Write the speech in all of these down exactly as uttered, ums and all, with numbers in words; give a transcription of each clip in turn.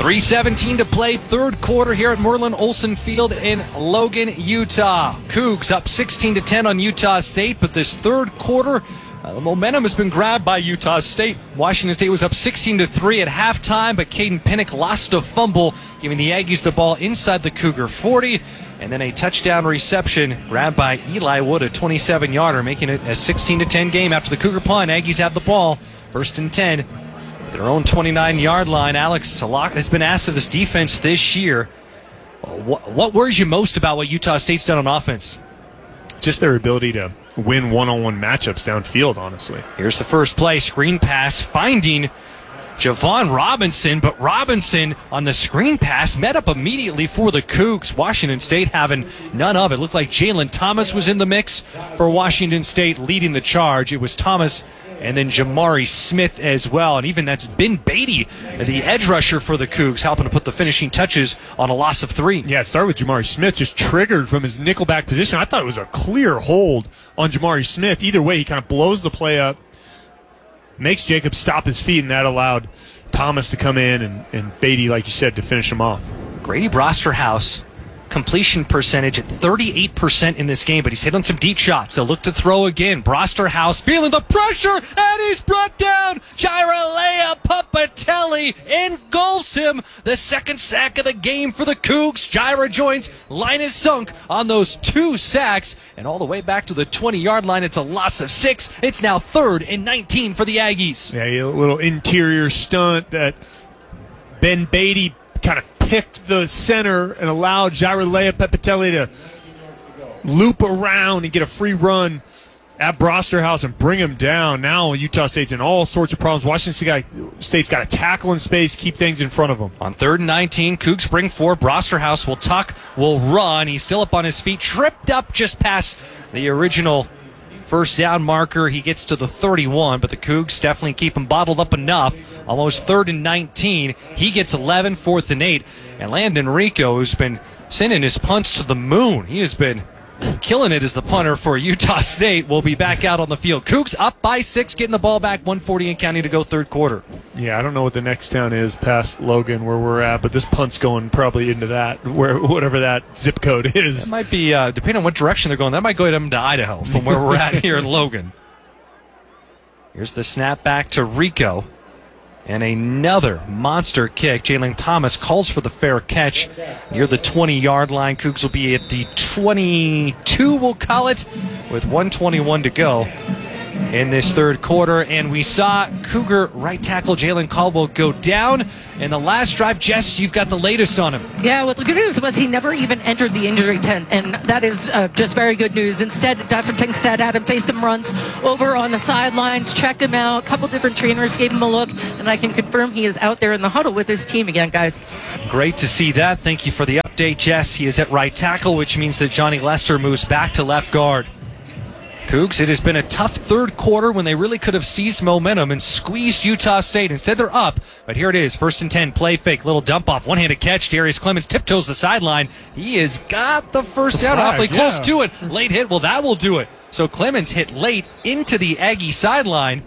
three seventeen to play, third quarter here at Merlin Olsen Field in Logan, Utah. Cougs up sixteen to ten on Utah State, but this third quarter, uh, the momentum has been grabbed by Utah State. Washington State was up sixteen to three at halftime, but Caden Pinnock lost a fumble, giving the Aggies the ball inside the Cougar forty, and then a touchdown reception grabbed by Eli Wood, a twenty-seven yarder, making it a sixteen to ten game after the Cougar punt. Aggies have the ball, first and ten. Their own twenty-nine yard line. Alex, a lot has been asked of this defense this year. What, what worries you most about what Utah State's done on offense? Just their ability to win one-on-one matchups downfield, honestly. Here's the first play, screen pass, finding Javon Robinson, but Robinson on the screen pass met up immediately for the Cougs. Washington State having none of it. Looked like Jalen Thomas was in the mix for Washington State leading the charge. It was Thomas and then Jamari Smith as well. And even that's Ben Beatty, the edge rusher for the Cougs, helping to put the finishing touches on a loss of three. Yeah, it started with Jamari Smith, just triggered from his nickelback position. I thought it was a clear hold on Jamari Smith. Either way, he kind of blows the play up, makes Jacob stop his feet, and that allowed Thomas to come in and, and Beatty, like you said, to finish him off. Grady Brosterhouse, completion percentage at thirty-eight percent in this game, but he's hit on some deep shots. They'll look to throw again. Brosterhouse feeling the pressure, and he's brought down. Jiralea Papatelli engulfs him. The second sack of the game for the Cougs. Jira joins Linus Sunk on those two sacks, and all the way back to the twenty-yard line. It's a loss of six. It's now third and nineteen for the Aggies. Yeah, a little interior stunt that Ben Beatty kind of picked the center and allowed Jiralea Papatelli to loop around and get a free run at Brosterhouse and bring him down. Now Utah State's in all sorts of problems. Washington State's got to tackle in space, keep things in front of them. On third and nineteen, Cougs bring four. Brosterhouse will tuck, will run. He's still up on his feet, tripped up just past the original first down marker. He gets to the thirty-one, but the Cougs definitely keep him bottled up enough. Almost third and nineteen. He gets eleven, fourth and eight. And Landon Rico, who's been sending his punts to the moon, he has been killing it as the punter for Utah State, will be back out on the field. Cougs up by six, getting the ball back, one forty and counting to go third quarter. Yeah, I don't know what the next town is past Logan where we're at, but this punt's going probably into that, where whatever that zip code is. That might be, uh, depending on what direction they're going, that might go them to Idaho from where we're at here in Logan. Here's the snap back to Rico. And another monster kick. Jalen Thomas calls for the fair catch near the twenty-yard line. Cougs will be at the twenty-two, we'll call it, with one twenty-one to go in this third quarter. And we saw Cougar right tackle Jalen Caldwell go down in the last drive. Jess, you've got the latest on him. Yeah, well, the good news was he never even entered the injury tent, and that is uh, just very good news. Instead, Doctor Tinkstead, Adam Tastum runs over on the sidelines, checked him out. A couple different trainers gave him a look, and I can confirm he is out there in the huddle with his team again, guys. Great to see that. Thank you for the update, Jess. He is at right tackle, which means that Johnny Lester moves back to left guard. Cougs, it has been a tough third quarter when they really could have seized momentum and squeezed Utah State. Instead, they're up, but here it is. First and ten, play fake, little dump off, one-handed catch. Darius Clemens tiptoes the sideline. He has got the first down, awfully close yeah. to it. Late hit, well, that will do it. So Clemens hit late into the Aggie sideline.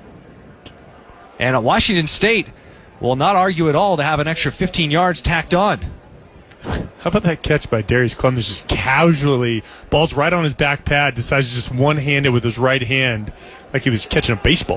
And Washington State will not argue at all to have an extra fifteen yards tacked on. How about that catch by Darius Clemens, just casually, ball's right on his back pad, decides to just one-hand it with his right hand like he was catching a baseball.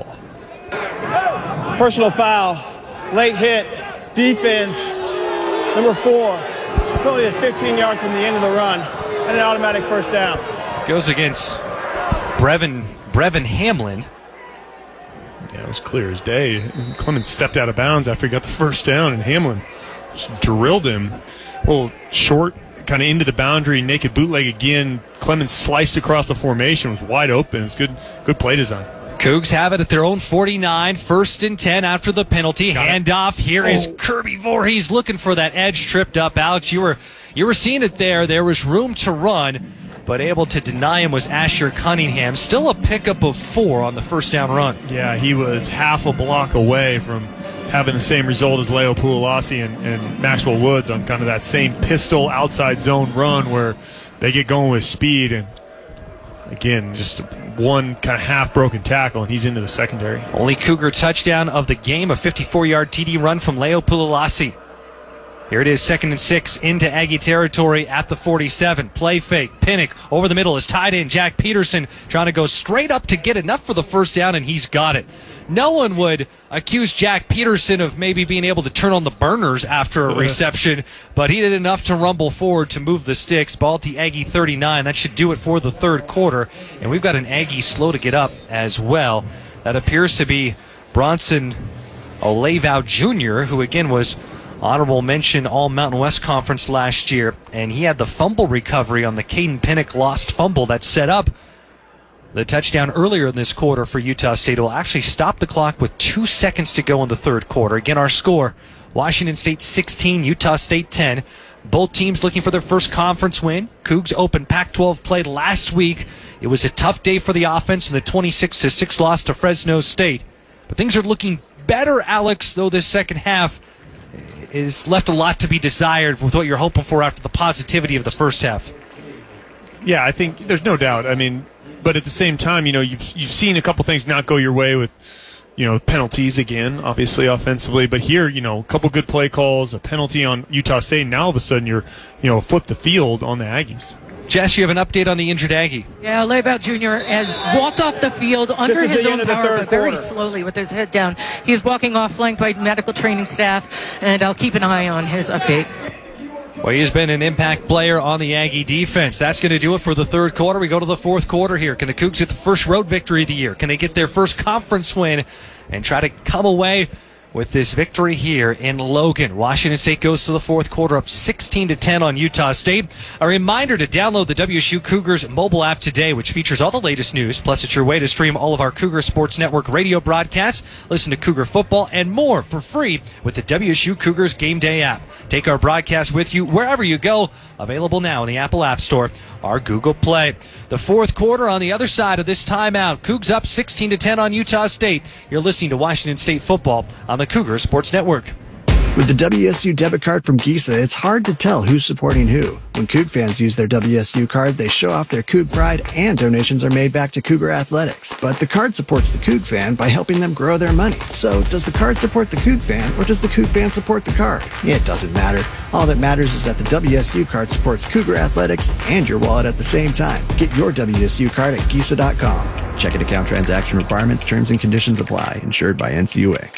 Personal foul, late hit, defense, number four, penalty is fifteen yards from the end of the run, and an automatic first down. Goes against Brevin, Brevin Hamlin. Yeah, it was clear as day. Clemens stepped out of bounds after he got the first down, and Hamlin just drilled him. A little short, kind of into the boundary, naked bootleg again. Clemens sliced across the formation, was wide open. It was good, good play design. Cougs have it at their own forty-nine, first and ten after the penalty. Got Handoff. Here oh. is Kirby Voorhees looking for that edge, tripped up. Alex, you were you were seeing it there. There was room to run, but able to deny him was Asher Cunningham. Still a pickup of four on the first down run. Yeah, he was half a block away from having the same result as Leo Pulalasi and, and Maxwell Woods on kind of that same pistol outside zone run where they get going with speed. And again, just one kind of half broken tackle, and he's into the secondary. Only Cougar touchdown of the game, a fifty-four yard T D run from Leo Pulalasi. Here it is, second and six into Aggie territory at the forty-seven. Play fake. Pinnock over the middle is tied in. Jack Peterson trying to go straight up to get enough for the first down, and he's got it. No one would accuse Jack Peterson of maybe being able to turn on the burners after a reception, but he did enough to rumble forward to move the sticks. Ball at the Aggie thirty-nine. That should do it for the third quarter, and we've got an Aggie slow to get up as well. That appears to be Bronson Olevau Junior, who again was honorable mention All Mountain West Conference last year, and he had the fumble recovery on the Caden Pinnock lost fumble that set up the touchdown earlier in this quarter for Utah State. It will actually stop the clock with two seconds to go in the third quarter. Again, our score, Washington State sixteen, Utah State ten. Both teams looking for their first conference win. Cougs opened Pac twelve play last week. It was a tough day for the offense in the twenty-six to six loss to Fresno State. But things are looking better, Alex, though this second half is left a lot to be desired with what you're hoping for after the positivity of the first half. Yeah, I think there's no doubt. I mean, but at the same time, you know, you've you've seen a couple things not go your way with, you know, penalties again, obviously offensively. But here, you know, a couple good play calls, a penalty on Utah State. And now all of a sudden you're, you know, flip the field on the Aggies. Jess, you have an update on the injured Aggie. Yeah, Olevau Junior has walked off the field under his own power, but very slowly with his head down. He's walking off flanked by medical training staff, and I'll keep an eye on his update. Well, he's been an impact player on the Aggie defense. That's going to do it for the third quarter. We go to the fourth quarter here. Can the Cougs get the first road victory of the year? Can they get their first conference win and try to come away with this victory here in Logan? Washington State goes to the fourth quarter up sixteen to ten on Utah State. A reminder to download the W S U Cougars mobile app today, which features all the latest news, plus it's your way to stream all of our Cougar Sports Network radio broadcasts, listen to Cougar football, and more for free with the W S U Cougars Game Day app. Take our broadcast with you wherever you go. Available now in the Apple App Store or Google Play. The fourth quarter on the other side of this timeout. Cougs up sixteen to ten on Utah State. You're listening to Washington State football on the Cougar Sports Network. With the W S U debit card from Gisa, it's hard to tell who's supporting who. When Coug fans use their W S U card, they show off their Coug pride and donations are made back to Cougar Athletics. But the card supports the Coug fan by helping them grow their money. So does the card support the Coug fan or does the Coug fan support the card? It doesn't matter. All that matters is that the W S U card supports Cougar Athletics and your wallet at the same time. Get your W S U card at Gisa dot com. Checking account transaction requirements, terms and conditions apply. Insured by N C U A.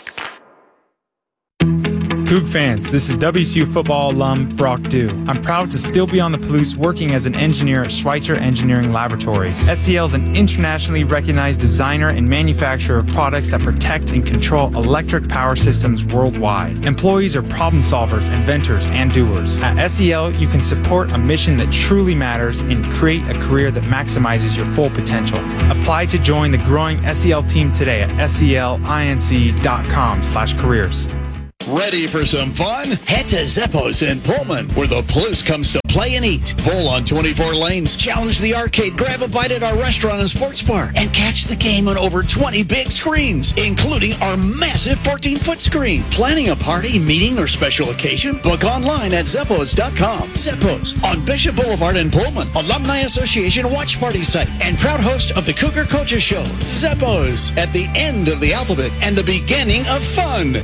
Coug fans, this is W S U football alum Brock Dew. I'm proud to still be on the Palouse working as an engineer at Schweitzer Engineering Laboratories. S C L is an internationally recognized designer and manufacturer of products that protect and control electric power systems worldwide. Employees are problem solvers, inventors, and doers. At S C L, you can support a mission that truly matters and create a career that maximizes your full potential. Apply to join the growing S C L team today at S C L inc dot com slash careers. Ready for some fun? Head to Zeppo's in Pullman, where the Palouse comes to play and eat. Bowl on twenty-four lanes, challenge the arcade, grab a bite at our restaurant and sports bar, and catch the game on over twenty big screens, including our massive fourteen-foot screen. Planning a party, meeting, or special occasion? Book online at Zeppos dot com. Zeppos on Bishop Boulevard in Pullman, Alumni Association watch party site, and proud host of the Cougar Coaches Show. Zeppos, at the end of the alphabet and the beginning of fun.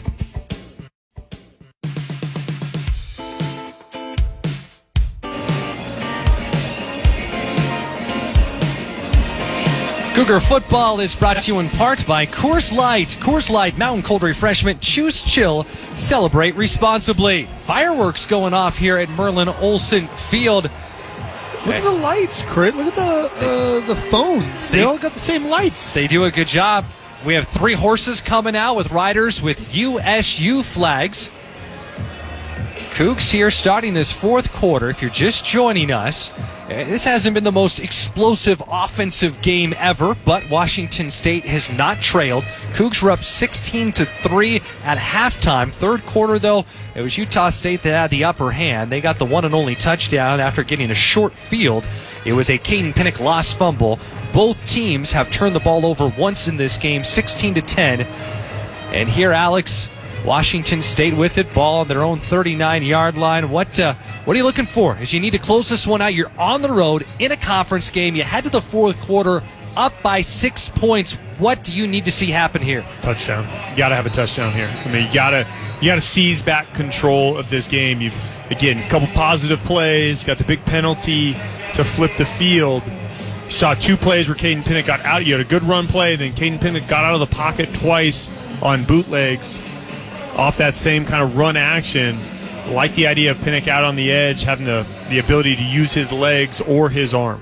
Cougar football is brought to you in part by Coors Light. Coors Light, mountain cold refreshment. Choose chill. Celebrate responsibly. Fireworks going off here at Merlin Olsen Field. Look at the lights, Crit. Look at the uh, the phones. They, they all got the same lights. They do a good job. We have three horses coming out with riders with U S U flags. Cougs here starting this fourth quarter. If you're just joining us, this hasn't been the most explosive offensive game ever, but Washington State has not trailed. Cougs were up sixteen to three at halftime. Third quarter, though, it was Utah State that had the upper hand. They got the one and only touchdown after getting a short field. It was a Caden Pinnock lost fumble. Both teams have turned the ball over once in this game, sixteen to ten. And here, Alex, Washington State with it, ball on their own thirty-nine-yard line. What uh, what are you looking for as you need to close this one out? You're on the road in a conference game. You head to the fourth quarter up by six points. What do you need to see happen here? Touchdown. You got to have a touchdown here. I mean, you got to you got to seize back control of this game. You again, a couple positive plays. Got the big penalty to flip the field. You saw two plays where Caden Pinnock got out. You had a good run play, then Caden Pinnock got out of the pocket twice on bootlegs off that same kind of run action. Like the idea of Pinnock out on the edge, having the, the ability to use his legs or his arm.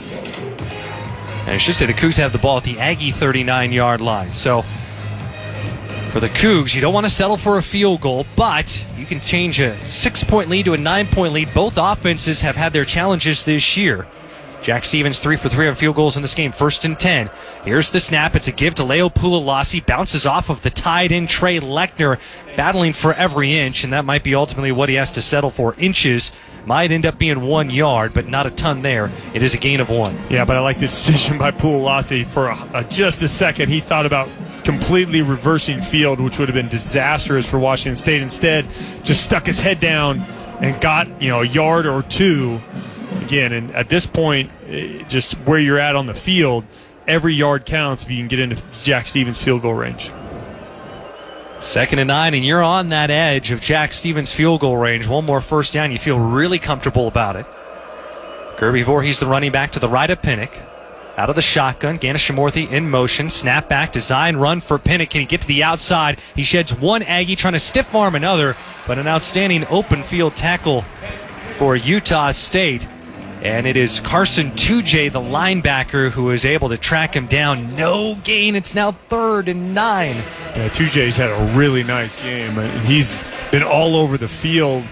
And I should say the Cougs have the ball at the Aggie thirty-nine-yard line. So for the Cougs, you don't want to settle for a field goal, but you can change a six-point lead to a nine-point lead. Both offenses have had their challenges this year. Jack Stevens three for three on field goals in this game. First and ten. Here's the snap. It's a give to Leo Pulalasi. Bounces off of the tied-in Trey Lechner, battling for every inch, and that might be ultimately what he has to settle for. Inches might end up being one yard, but not a ton there. It is a gain of one. Yeah, but I like the decision by Pulalasi. For a, a, just a second, he thought about completely reversing field, which would have been disastrous for Washington State. Instead, just stuck his head down and got, you know, a yard or two. Again, and at this point, just where you're at on the field, every yard counts if you can get into Jack Stevens' field goal range. Second and nine, and you're on that edge of Jack Stevens' field goal range. One more first down, you feel really comfortable about it. Kirby Voorhees, the running back to the right of Pinnock. Out of the shotgun, Ganesha-Morthy in motion. Snap back, design run for Pinnock. Can he get to the outside? He sheds one Aggie, trying to stiff arm another, but an outstanding open field tackle for Utah State. And it is Carson Tujay, the linebacker, who is able to track him down. No gain. It's now third and nine. Yeah, Tujay's had a really nice game. He's been all over the field.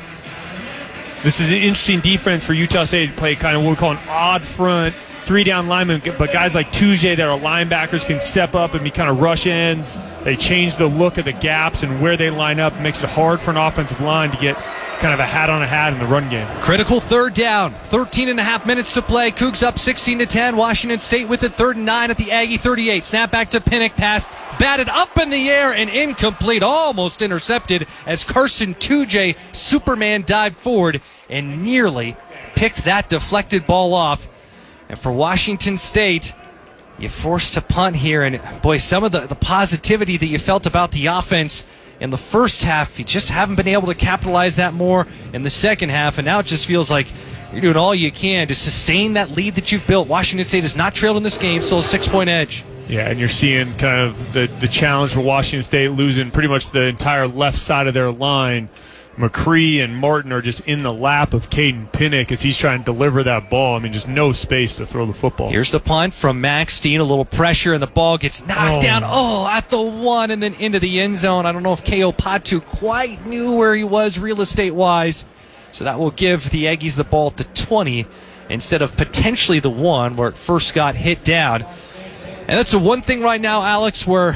This is an interesting defense for Utah State to play kind of what we call an odd front, three down linemen, but guys like Tujay that are linebackers can step up and be kind of rush ends. They change the look of the gaps and where they line up. It makes it hard for an offensive line to get kind of a hat on a hat in the run game. Critical third down. thirteen and a half minutes to play. Cougs up sixteen to ten. Washington State with it, third and nine at the Aggie thirty-eight. Snap back to Pinnock. Pass batted up in the air and incomplete. Almost intercepted as Carson Tujay, Superman, dived forward and nearly picked that deflected ball off. And for Washington State, you're forced to punt here. And, boy, some of the, the positivity that you felt about the offense in the first half, you just haven't been able to capitalize that more in the second half. And now it just feels like you're doing all you can to sustain that lead that you've built. Washington State has not trailed in this game, still a six-point edge. Yeah, and you're seeing kind of the, the challenge for Washington State, losing pretty much the entire left side of their line. McCree and Martin are just in the lap of Caden Pinnock as he's trying to deliver that ball. I mean, just no space to throw the football. Here's the punt from Max Steen. A little pressure, and the ball gets knocked oh. down. Oh, at the one, and then into the end zone. I don't know if Keo Patu quite knew where he was real estate-wise. So that will give the Aggies the ball at the twenty instead of potentially the one where it first got hit down. And that's the one thing right now, Alex, where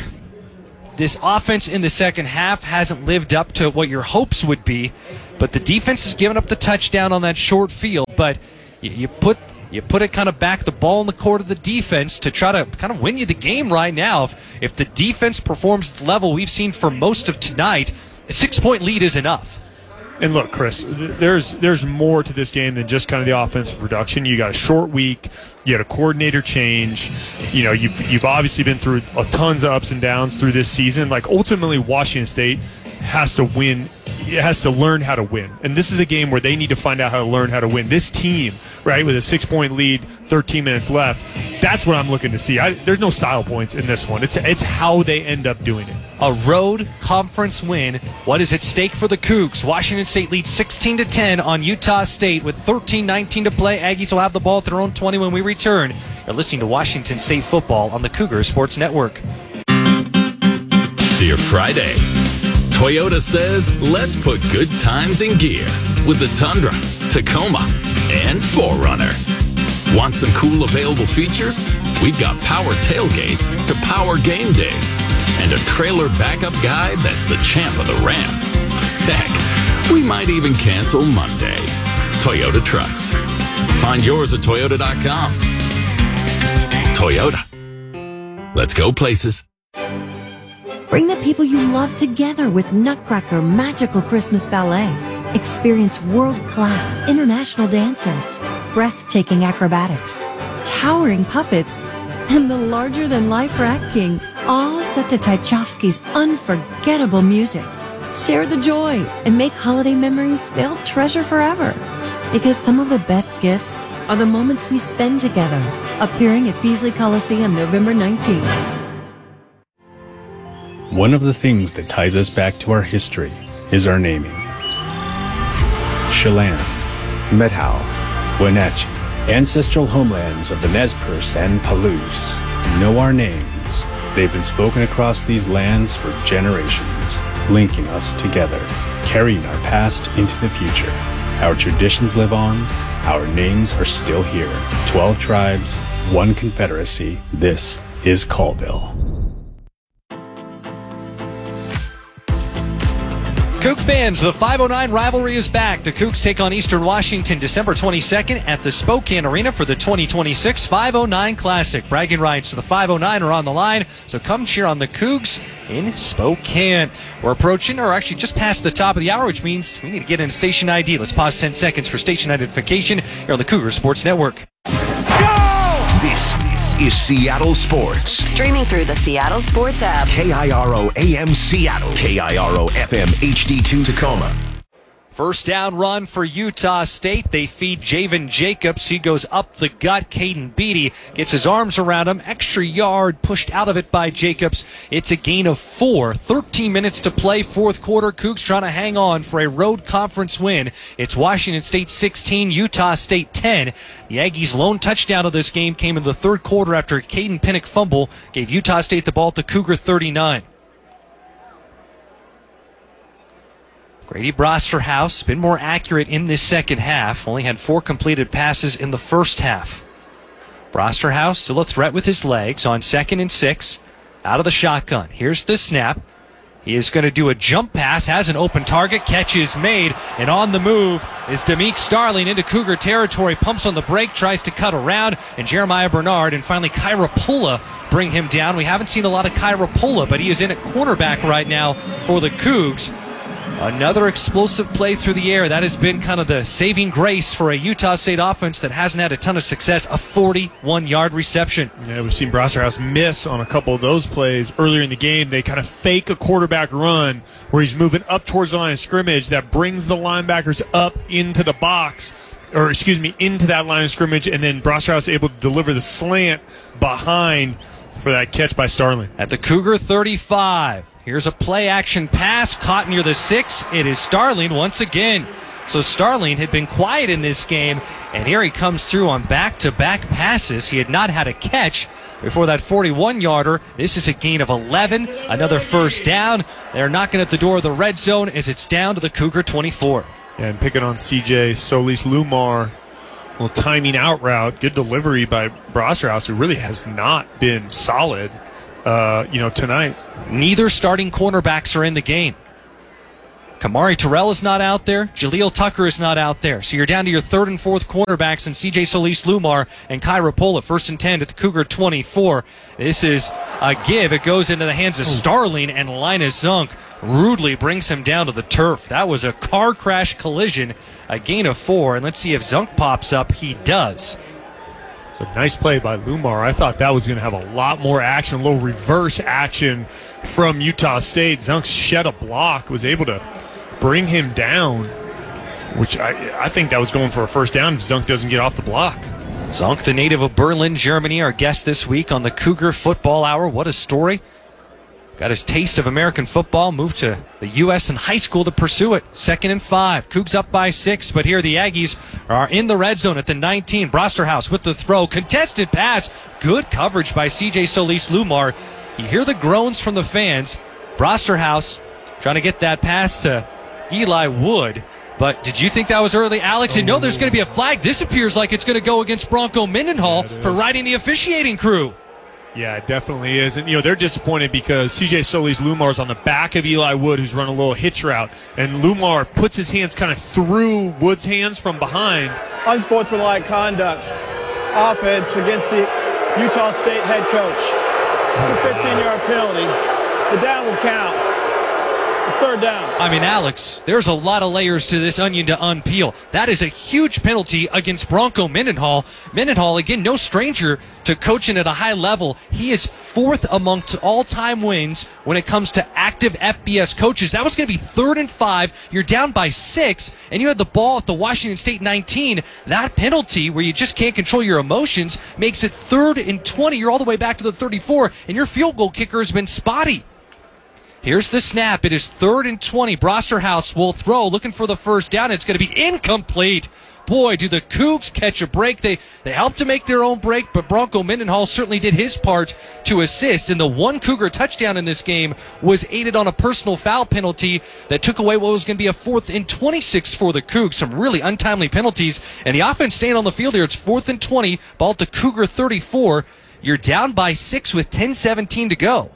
this offense in the second half hasn't lived up to what your hopes would be, but the defense has given up the touchdown on that short field. But you, you put you put it kind of back, the ball in the court of the defense to try to kind of win you the game right now. If, if the defense performs at the level we've seen for most of tonight, a six-point lead is enough. And look, Chris, there's there's more to this game than just kind of the offensive production. You got a short week, you had a coordinator change. You know, you've you've obviously been through a tons of ups and downs through this season. Like ultimately, Washington State has to win. It has to learn how to win. And this is a game where they need to find out how to learn how to win. This team, right, with a six-point lead, thirteen minutes left, that's what I'm looking to see. I, there's no style points in this one. It's it's how they end up doing it. A road conference win. What is at stake for the Cougs? Washington State leads sixteen to ten on Utah State with thirteen nineteen to play. Aggies will have the ball at their own twenty when we return. You're listening to Washington State football on the Cougar Sports Network. Dear Friday, Toyota says let's put good times in gear with the Tundra, Tacoma, and four runner. Want some cool available features? We've got power tailgates to power game days and a trailer backup guide that's the champ of the Ram. Heck, we might even cancel Monday. Toyota Trucks. Find yours at toyota dot com. Toyota. Let's go places. Bring the people you love together with Nutcracker Magical Christmas Ballet. Experience world-class international dancers, breathtaking acrobatics, towering puppets, and the larger-than-life Rat King, all set to Tchaikovsky's unforgettable music. Share the joy and make holiday memories they'll treasure forever. Because some of the best gifts are the moments we spend together. Appearing at Beasley Coliseum November nineteenth. One of the things that ties us back to our history is our naming. Chelan, Methow, Wenatchee, ancestral homelands of the Nez Perce and Palouse, know our names. They've been spoken across these lands for generations, linking us together, carrying our past into the future. Our traditions live on, our names are still here. Twelve tribes, one confederacy. This is Colville. Cougs fans, the five oh nine rivalry is back. The Cougs take on Eastern Washington December twenty-second at the Spokane Arena for the twenty twenty-six five oh nine Classic. Bragging rights to the five oh nine are on the line, so come cheer on the Cougs in Spokane. We're approaching, or actually just past the top of the hour, which means we need to get in station I D. Let's pause ten seconds for station identification here on the Cougar Sports Network. This is Seattle Sports. Streaming through the Seattle Sports app. K I R O A M Seattle. K I R O F M H D two Tacoma. First down run for Utah State. They feed Javen Jacobs. He goes up the gut. Caden Beatty gets his arms around him. Extra yard pushed out of it by Jacobs. It's a gain of four. thirteen minutes to play. Fourth quarter. Cougs trying to hang on for a road conference win. It's Washington State sixteen, Utah State ten. The Aggies' lone touchdown of this game came in the third quarter after a Caden Pinnock fumble gave Utah State the ball at the Cougar thirty-nine. Grady Brosterhouse been more accurate in this second half. Only had four completed passes in the first half. Brosterhouse still a threat with his legs on second and six. Out of the shotgun. Here's the snap. He is going to do a jump pass, has an open target, catch is made, and on the move is Demick Starling into Cougar territory, pumps on the brake, tries to cut around, and Jeremiah Bernard and finally Kyra Pula bring him down. We haven't seen a lot of Kyra Pula, but he is in at cornerback right now for the Cougs. Another explosive play through the air. That has been kind of the saving grace for a Utah State offense that hasn't had a ton of success. A forty-one-yard reception. Yeah, we've seen Brosterhouse miss on a couple of those plays earlier in the game. They kind of fake a quarterback run where he's moving up towards the line of scrimmage that brings the linebackers up into the box, or excuse me, into that line of scrimmage, and then Brosterhouse able to deliver the slant behind for that catch by Starling. At the Cougar thirty-five. Here's a play-action pass caught near the six. It is Starling once again. So Starling had been quiet in this game, and here he comes through on back-to-back passes. He had not had a catch before that forty-one-yarder. This is a gain of eleven. Another first down. They're knocking at the door of the red zone as it's down to the Cougar twenty-four. Yeah, and picking on C J Solis Lumar. Little timing out route. Good delivery by Brosterhouse, who really has not been solid. Uh, you know, tonight. Neither starting cornerbacks are in the game. Kamari Terrell is not out there. Jaleel Tucker is not out there. So you're down to your third and fourth cornerbacks and C J Solis Lumar and Kyra Pula. First and ten at the Cougar twenty-four. This is a give. It goes into the hands of Starling, and Linus Zunk rudely brings him down to the turf. That was a car crash collision. A gain of four. And let's see if Zunk pops up. He does. So nice play by Lumar. I thought that was going to have a lot more action, a little reverse action from Utah State. Zunk shed a block, was able to bring him down, which I, I think that was going for a first down if Zunk doesn't get off the block. Zunk, the native of Berlin, Germany, our guest this week on the Cougar Football Hour. What a story. Got his taste of American football, moved to the U S in high school to pursue it. Second and five. Cougs up by six, but here the Aggies are in the red zone at the nineteen. Brosterhouse with the throw. Contested pass. Good coverage by C J Solis Lumar. You hear the groans from the fans. Brosterhouse trying to get that pass to Eli Wood. But did you think that was early, Alex? And no, there's going to be a flag. This appears like it's going to go against Bronco Mendenhall yeah, for riding the officiating crew. Yeah, it definitely is. And, you know, they're disappointed because C J Solis Lumar is on the back of Eli Wood, who's run a little hitch route. And Lumar puts his hands kind of through Wood's hands from behind. Unsportsmanlike conduct. Offense against the Utah State head coach. It's a fifteen-yard penalty. The down will count. It's third down. I mean, Alex, there's a lot of layers to this onion to unpeel. That is a huge penalty against Bronco Mendenhall. Mendenhall, again, no stranger to coaching at a high level. He is fourth amongst all-time wins when it comes to active F B S coaches. That was going to be third and five. You're down by six, and you had the ball at the Washington State nineteen. That penalty, where you just can't control your emotions, makes it third and twenty. You're all the way back to the thirty-four, and your field goal kicker has been spotty. Here's the snap. It is third and twenty. Brosterhouse will throw, looking for the first down. It's going to be incomplete. Boy, do the Cougs catch a break. They they helped to make their own break, but Bronco Mendenhall certainly did his part to assist. And the one Cougar touchdown in this game was aided on a personal foul penalty that took away what was going to be a fourth and twenty-six for the Cougs. Some really untimely penalties. And the offense staying on the field here. It's fourth and twenty. Ball at the Cougar thirty-four. You're down by six with ten seventeen to go.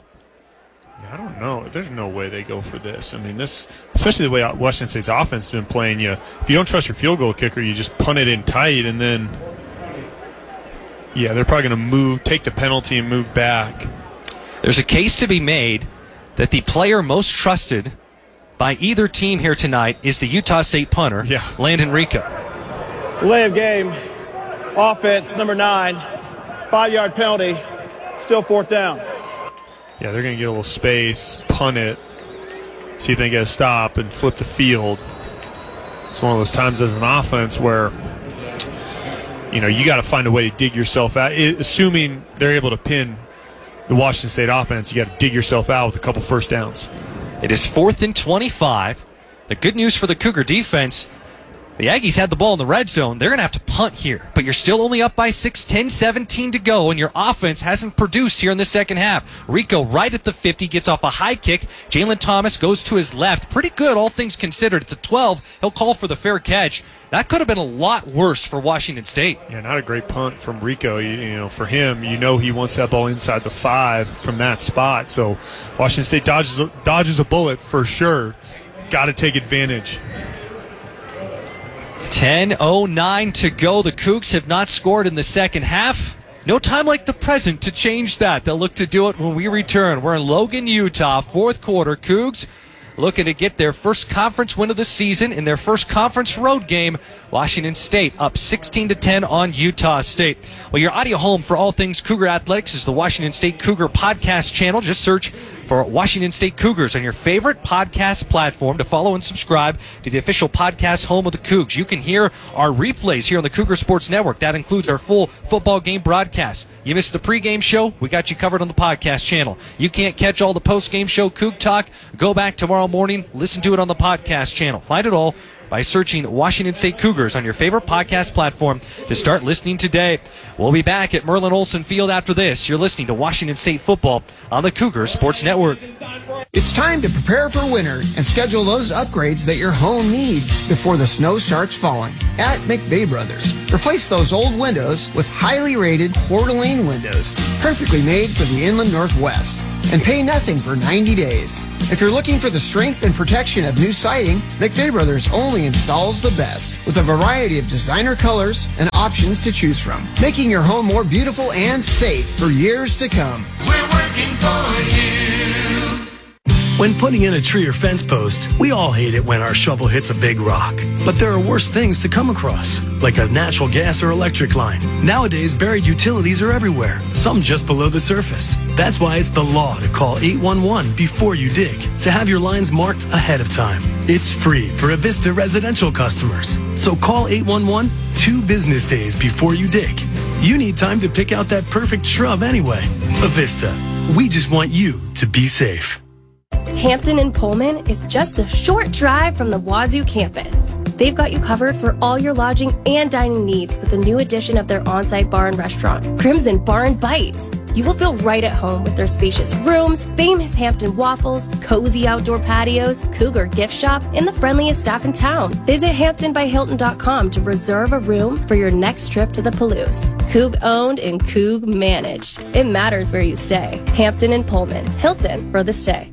I don't know. There's no way they go for this. I mean, this, especially the way Washington State's offense has been playing you. If you don't trust your field goal kicker, you just punt it in tight, and then, yeah, they're probably going to move, take the penalty and move back. There's a case to be made that the player most trusted by either team here tonight is the Utah State punter, yeah. Landon Rico. Delay of game, offense, number nine, five-yard penalty, still fourth down. Yeah, they're going to get a little space, punt it, see if they get a stop, and flip the field. It's one of those times as an offense where, you know, you got to find a way to dig yourself out. It, assuming they're able to pin the Washington State offense, you got to dig yourself out with a couple first downs. It is fourth and twenty-five. The good news for the Cougar defense, the Aggies had the ball in the red zone. They're going to have to punt here. But you're still only up by six, ten seventeen to go, and your offense hasn't produced here in the second half. Rico right at the fifty, gets off a high kick. Jalen Thomas goes to his left. Pretty good, all things considered. At the twelve, he'll call for the fair catch. That could have been a lot worse for Washington State. Yeah, not a great punt from Rico. You, you know, for him, you know he wants that ball inside the five from that spot. So Washington State dodges, dodges a bullet for sure. Got to take advantage. ten oh nine to go. The Cougs have not scored in the second half. No time like the present to change that. They'll look to do it when we return. We're in Logan, Utah, fourth quarter. Cougs looking to get their first conference win of the season in their first conference road game. Washington State up sixteen to ten on Utah State. Well, your audio home for all things Cougar athletics is the Washington State Cougar podcast channel. Just search for Washington State Cougars on your favorite podcast platform to follow and subscribe to the official podcast home of the Cougs. You can hear our replays here on the Cougar Sports Network. That includes our full football game broadcast. You missed the pregame show? We got you covered on the podcast channel. You can't catch all the postgame show Coug Talk? Go back tomorrow morning, listen to it on the podcast channel. Find it all by searching Washington State Cougars on your favorite podcast platform to start listening today. We'll be back at Merlin Olsen Field after this. You're listening to Washington State football on the Cougar Sports Network. It's time to prepare for winter and schedule those upgrades that your home needs before the snow starts falling. At McVeigh Brothers, replace those old windows with highly rated Coeur d'Alene windows, perfectly made for the inland Northwest, and pay nothing for ninety days. If you're looking for the strength and protection of new siding, McVeigh Brothers only installs the best, with a variety of designer colors and options to choose from, making your home more beautiful and safe for years to come. We're working for you. When putting in a tree or fence post, we all hate it when our shovel hits a big rock. But there are worse things to come across, like a natural gas or electric line. Nowadays, buried utilities are everywhere, some just below the surface. That's why it's the law to call eight one one before you dig, to have your lines marked ahead of time. It's free for Avista residential customers. So call eight one one two business days before you dig. You need time to pick out that perfect shrub anyway. Avista, we just want you to be safe. Hampton and Pullman is just a short drive from the Wazoo campus. They've got you covered for all your lodging and dining needs with the new addition of their on-site bar and restaurant, Crimson Bar and Bites. You will feel right at home with their spacious rooms, famous Hampton waffles, cozy outdoor patios, Cougar gift shop, and the friendliest staff in town. Visit hampton by hilton dot com to reserve a room for your next trip to the Palouse. Coug owned and Coug managed. It matters where you stay. Hampton and Pullman. Hilton for the stay.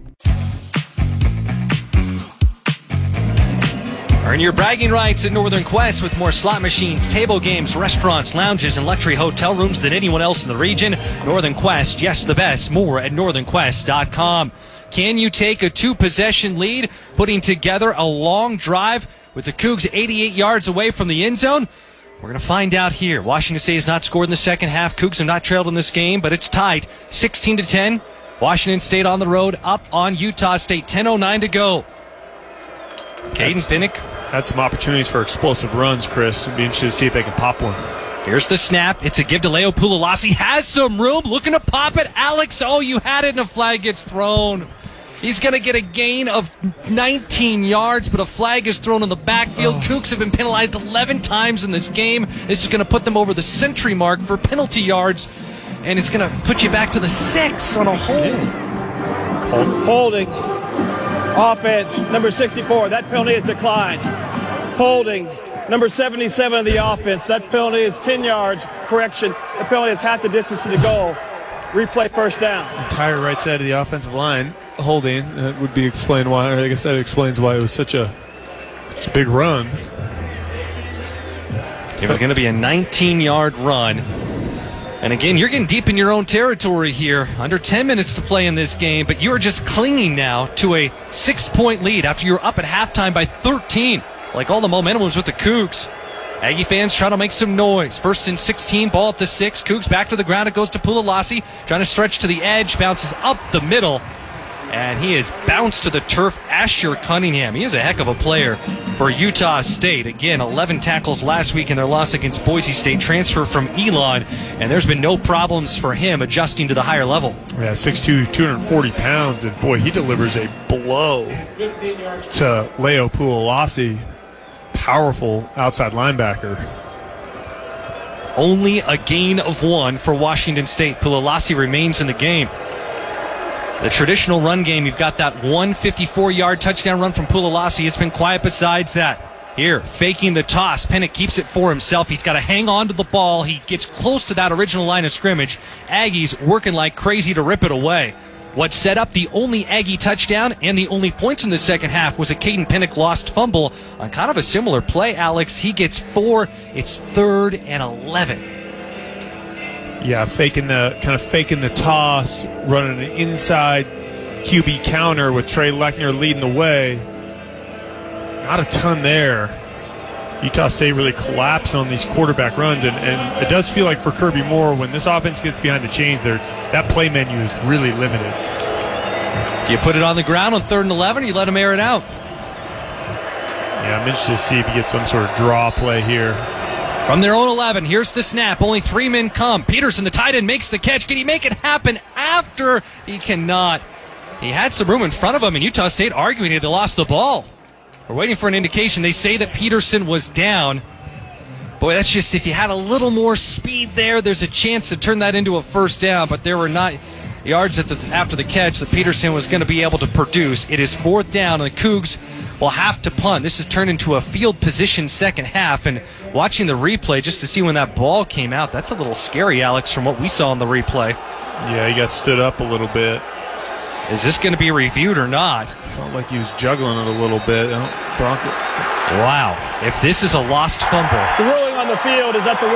Earn your bragging rights at Northern Quest with more slot machines, table games, restaurants, lounges, and luxury hotel rooms than anyone else in the region. Northern Quest, yes, the best. More at northern quest dot com. Can you take a two-possession lead, putting together a long drive with the Cougs eighty-eight yards away from the end zone? We're going to find out here. Washington State has not scored in the second half. Cougs have not trailed in this game, but it's tight. sixteen to ten. Washington State on the road, up on Utah State. ten oh nine to go. Caden Pinnock had some opportunities for explosive runs, Chris. It'd be interesting to see if they can pop one. Here's the snap. It's a give to Leo Pulalasi. Has some room. Looking to pop it. Alex, oh, you had it, and a flag gets thrown. He's going to get a gain of nineteen yards, but a flag is thrown in the backfield. Oh. Cougs have been penalized eleven times in this game. This is going to put them over the century mark for penalty yards, and it's going to put you back to the six on a hold. Holding. Offense, number sixty-four. That penalty is declined. Holding. Number seventy-seven of the offense. That penalty is ten yards. Correction. The penalty is half the distance to the goal. Replay first down. Entire right side of the offensive line holding. That would be explained why. Or I guess that explains why it was such a, such a big run. It was going to be a nineteen-yard run. And again, you're getting deep in your own territory here. Under ten minutes to play in this game, but you're just clinging now to a six-point lead after you're up at halftime by thirteen. Like all the momentum was with the Cougs. Aggie fans trying to make some noise. First and sixteen, ball at the six. Cougs back to the ground. It goes to Pulalasi. Trying to stretch to the edge. Bounces up the middle. And he is bounced to the turf. Asher Cunningham. He is a heck of a player for Utah State. Again, eleven tackles last week in their loss against Boise State. Transfer from Elon. And there's been no problems for him adjusting to the higher level. Yeah, six two, two hundred forty pounds. And boy, he delivers a blow to Leo Pulalasi. Powerful outside linebacker. Only a gain of one for Washington State. Pulalasi remains in the game. The traditional run game, you've got that one fifty-four-yard touchdown run from Pulalasi. It's been quiet besides that. Here, faking the toss. Pinnock keeps it for himself. He's got to hang on to the ball. He gets close to that original line of scrimmage. Aggies working like crazy to rip it away. What set up the only Aggie touchdown and the only points in the second half was a Caden Pinnock lost fumble on kind of a similar play, Alex. He gets four. It's third and eleven. Yeah, faking the kind of faking the toss, running an inside Q B counter with Trey Lechner leading the way. Not a ton there. Utah State really collapsed on these quarterback runs, and, and it does feel like for Kirby Moore, when this offense gets behind the chains, there that play menu is really limited. Do you put it on the ground on third and eleven, or you let him air it out? Yeah, I'm interested to see if he gets some sort of draw play here. From their own eleven, here's the snap. Only three men come. Peterson, the tight end, makes the catch. Can he make it happen after? He cannot. He had some room in front of him, and Utah State arguing they lost the ball. We're waiting for an indication. They say that Peterson was down. Boy, that's just, if you had a little more speed there, there's a chance to turn that into a first down, but there were not yards at the, after the catch that Peterson was going to be able to produce. It is fourth down, and the Cougs will have to punt. This has turned into a field position second half, and watching the replay just to see when that ball came out, that's a little scary, Alex, from what we saw in the replay. Yeah, he got stood up a little bit. Is this going to be reviewed or not? Felt like he was juggling it a little bit. Oh, Bronco. Wow. If this is a lost fumble. The ruling on the field is that the